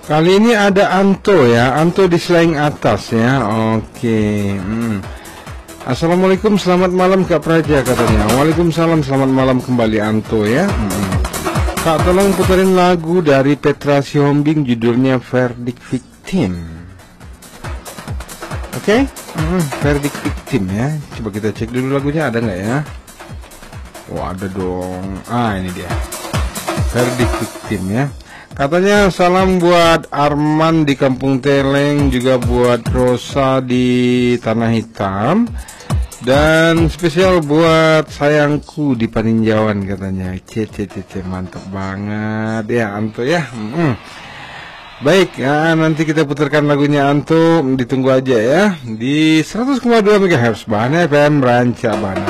Kali ini ada Anto ya, Anto di Selaing atas ya. Oke. Assalamualaikum, selamat malam Kak Praja katanya. Waalaikumsalam, selamat malam kembali Anto ya. Kak, tolong puterin lagu dari Petra Sihombing judulnya Verdict Victim. Oke? Verdict Victim ya. Coba kita cek dulu lagunya ada nggak ya? Oh, ada dong. Ini dia. Verdict Victim ya. Katanya salam buat Arman di Kampung Teleng, juga buat Rosa di Tanah Hitam, dan spesial buat sayangku di Paninjauan katanya. Mantap banget ya Anto ya. Baik ya, nanti kita putarkan lagunya Anto, ditunggu aja ya di 100,2 MHz Bahana FM Ranca Bana.